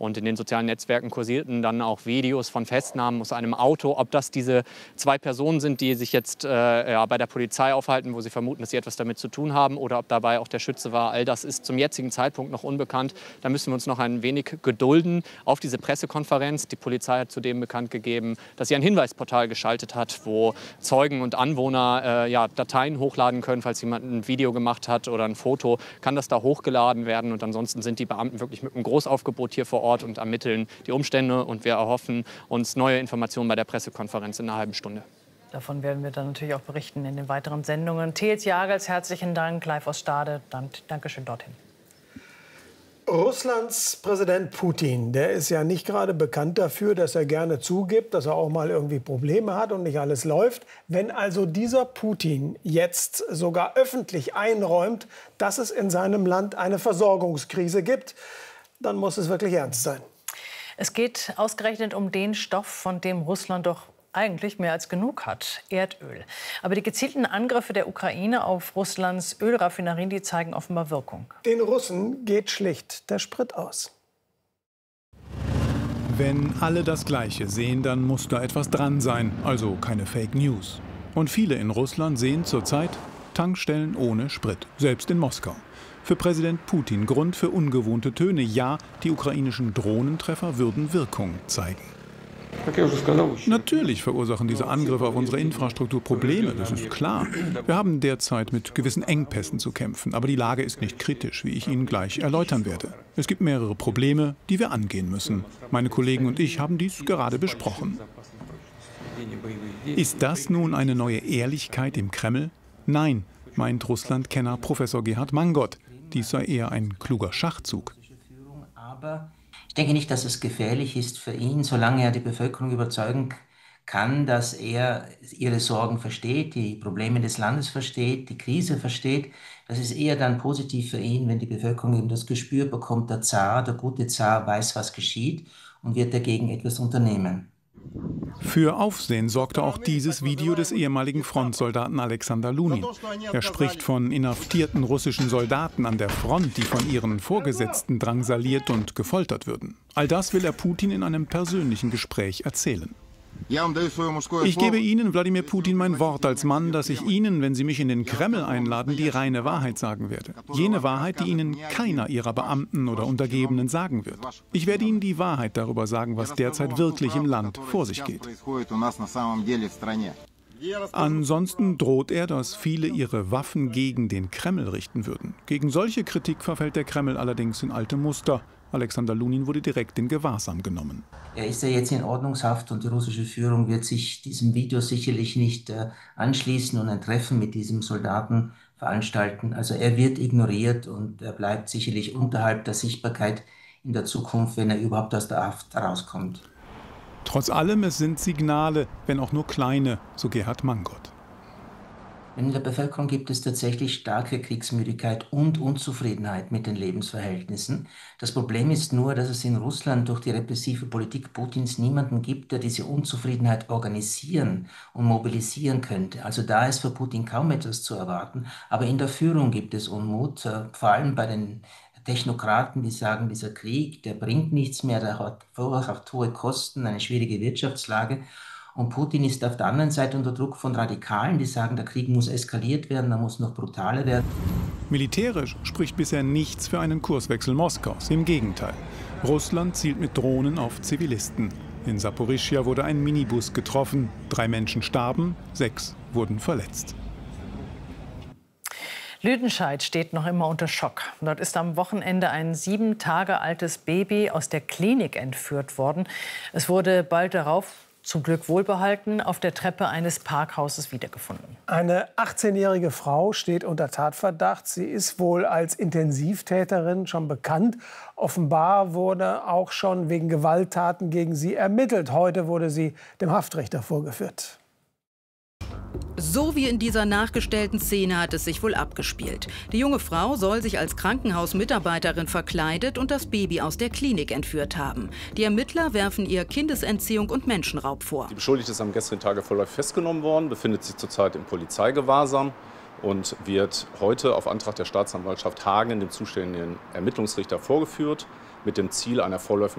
Und in den sozialen Netzwerken kursierten dann auch Videos von Festnahmen aus einem Auto. Ob das diese 2 Personen sind, die sich jetzt bei der Polizei aufhalten, wo sie vermuten, dass sie etwas damit zu tun haben, oder ob dabei auch der Schütze war, all das ist zum jetzigen Zeitpunkt noch unbekannt. Da müssen wir uns noch ein wenig gedulden auf diese Pressekonferenz. Die Polizei hat zudem bekannt gegeben, dass sie ein Hinweisportal geschaltet hat, wo Zeugen und Anwohner Dateien hochladen können. Falls jemand ein Video gemacht hat oder ein Foto, kann das da hochgeladen werden. Und ansonsten sind die Beamten wirklich mit einem Großaufgebot hier vor Ort und ermitteln die Umstände. Und wir erhoffen uns neue Informationen bei der Pressekonferenz in einer halben Stunde. Davon werden wir dann natürlich auch berichten in den weiteren Sendungen. Thies Jagels, herzlichen Dank, live aus Stade. Dankeschön dorthin. Russlands Präsident Putin, der ist ja nicht gerade bekannt dafür, dass er gerne zugibt, dass er auch mal irgendwie Probleme hat und nicht alles läuft. Wenn also dieser Putin jetzt sogar öffentlich einräumt, dass es in seinem Land eine Versorgungskrise gibt, dann muss es wirklich ernst sein. Es geht ausgerechnet um den Stoff, von dem Russland doch eigentlich mehr als genug hat, Erdöl. Aber die gezielten Angriffe der Ukraine auf Russlands Ölraffinerien, die zeigen offenbar Wirkung. Den Russen geht schlicht der Sprit aus. Wenn alle das Gleiche sehen, dann muss da etwas dran sein, also keine Fake News. Und viele in Russland sehen zurzeit Tankstellen ohne Sprit, selbst in Moskau. Für Präsident Putin Grund für ungewohnte Töne. Ja, die ukrainischen Drohnentreffer würden Wirkung zeigen. Natürlich verursachen diese Angriffe auf unsere Infrastruktur Probleme, das ist klar. Wir haben derzeit mit gewissen Engpässen zu kämpfen, aber die Lage ist nicht kritisch, wie ich Ihnen gleich erläutern werde. Es gibt mehrere Probleme, die wir angehen müssen. Meine Kollegen und ich haben dies gerade besprochen. Ist das nun eine neue Ehrlichkeit im Kreml? Nein, meint Russland-Kenner Professor Gerhard Mangot. Dies sei eher ein kluger Schachzug. Ich denke nicht, dass es gefährlich ist für ihn, solange er die Bevölkerung überzeugen kann, dass er ihre Sorgen versteht, die Probleme des Landes versteht, die Krise versteht. Das ist eher dann positiv für ihn, wenn die Bevölkerung eben das Gespür bekommt, der Zar, der gute Zar, weiß, was geschieht und wird dagegen etwas unternehmen. Für Aufsehen sorgte auch dieses Video des ehemaligen Frontsoldaten Alexander Lunin. Er spricht von inhaftierten russischen Soldaten an der Front, die von ihren Vorgesetzten drangsaliert und gefoltert würden. All das will er Putin in einem persönlichen Gespräch erzählen. Ich gebe Ihnen, Wladimir Putin, mein Wort als Mann, dass ich Ihnen, wenn Sie mich in den Kreml einladen, die reine Wahrheit sagen werde. Jene Wahrheit, die Ihnen keiner Ihrer Beamten oder Untergebenen sagen wird. Ich werde Ihnen die Wahrheit darüber sagen, was derzeit wirklich im Land vor sich geht. Ansonsten droht er, dass viele ihre Waffen gegen den Kreml richten würden. Gegen solche Kritik verfällt der Kreml allerdings in alte Muster. Alexander Lunin wurde direkt in Gewahrsam genommen. Er ist ja jetzt in Ordnungshaft und die russische Führung wird sich diesem Video sicherlich nicht anschließen und ein Treffen mit diesem Soldaten veranstalten. Also er wird ignoriert und er bleibt sicherlich unterhalb der Sichtbarkeit in der Zukunft, wenn er überhaupt aus der Haft herauskommt. Trotz allem, es sind Signale, wenn auch nur kleine, so Gerhard Mangot. In der Bevölkerung gibt es tatsächlich starke Kriegsmüdigkeit und Unzufriedenheit mit den Lebensverhältnissen. Das Problem ist nur, dass es in Russland durch die repressive Politik Putins niemanden gibt, der diese Unzufriedenheit organisieren und mobilisieren könnte. Also da ist für Putin kaum etwas zu erwarten. Aber in der Führung gibt es Unmut, vor allem bei den Technokraten, die sagen, dieser Krieg, der bringt nichts mehr, der verursacht hohe Kosten, eine schwierige Wirtschaftslage. Und Putin ist auf der anderen Seite unter Druck von Radikalen, die sagen, der Krieg muss eskaliert werden, er muss noch brutaler werden. Militärisch spricht bisher nichts für einen Kurswechsel Moskaus. Im Gegenteil. Russland zielt mit Drohnen auf Zivilisten. In Saporischschja wurde ein Minibus getroffen. 3 Menschen starben, 6 wurden verletzt. Lüdenscheid steht noch immer unter Schock. Dort ist am Wochenende ein 7 Tage altes Baby aus der Klinik entführt worden. Es wurde bald darauf, zum Glück wohlbehalten, auf der Treppe eines Parkhauses wiedergefunden. Eine 18-jährige Frau steht unter Tatverdacht. Sie ist wohl als Intensivtäterin schon bekannt. Offenbar wurde auch schon wegen Gewalttaten gegen sie ermittelt. Heute wurde sie dem Haftrichter vorgeführt. So wie in dieser nachgestellten Szene hat es sich wohl abgespielt. Die junge Frau soll sich als Krankenhausmitarbeiterin verkleidet und das Baby aus der Klinik entführt haben. Die Ermittler werfen ihr Kindesentziehung und Menschenraub vor. Die Beschuldigte ist am gestrigen Tage vorläufig festgenommen worden, befindet sich zurzeit im Polizeigewahrsam und wird heute auf Antrag der Staatsanwaltschaft Hagen dem zuständigen Ermittlungsrichter vorgeführt, mit dem Ziel einer vorläufigen